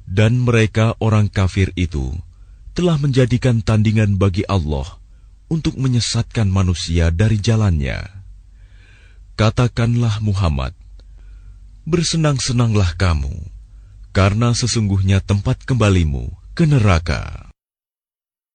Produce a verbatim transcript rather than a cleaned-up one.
Dan mereka orang kafir itu telah menjadikan tandingan bagi Allah untuk menyesatkan manusia dari jalannya. Katakanlah Muhammad, bersenang-senanglah kamu, karena sesungguhnya tempat kembalimu ke neraka.